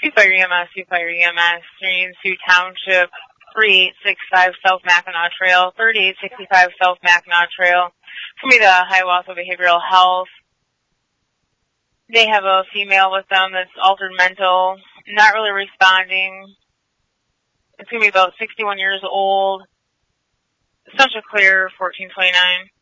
Fire EMS, Fire EMS, Stream Sioux Township, 3865 South Mackinac Trail, 3865 South Mackinac Trail. It's going to be the Hiawatha Behavioral Health. They have a female with them that's altered mental, not really responding. It's going to be about 61 years old. Central Clear, 1429.